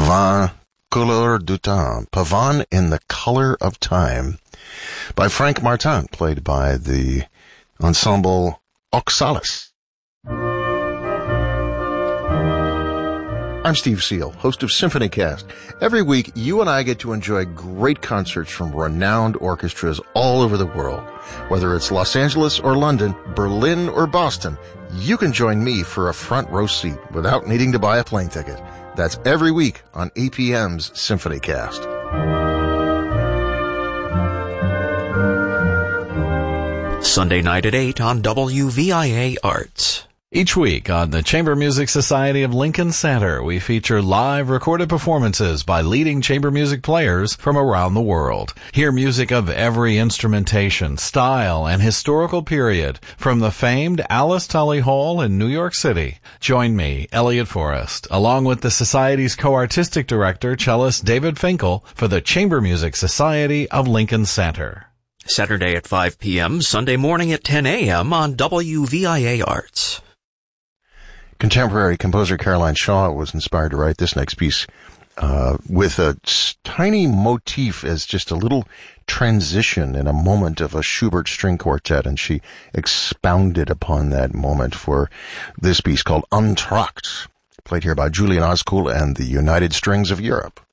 Pavane, Couleur du Temps. Pavane in the Color of Time by Frank Martin, played by the ensemble Oxalis. I'm Steve Seal, host of SymphonyCast. Every week, you and I get to enjoy great concerts from renowned orchestras all over the world. Whether it's Los Angeles or London, Berlin or Boston, you can join me for a front row seat without needing to buy a plane ticket. That's every week on APM's SymphonyCast. Sunday night at 8 on WVIA Arts. Each week on the Chamber Music Society of Lincoln Center, we feature live recorded performances by leading chamber music players from around the world. Hear music of every instrumentation, style, and historical period from the famed Alice Tully Hall in New York City. Join me, Elliot Forrest, along with the Society's co-artistic director, cellist David Finkel, for the Chamber Music Society of Lincoln Center. Saturday at 5 p.m., Sunday morning at 10 a.m. on WVIA Arts. Contemporary composer Caroline Shaw was inspired to write this next piece with a tiny motif as just a little transition in a moment of a Schubert string quartet, and she expounded upon that moment for this piece called Entr'acte, played here by Julian Oskuhl and the United Strings of Europe.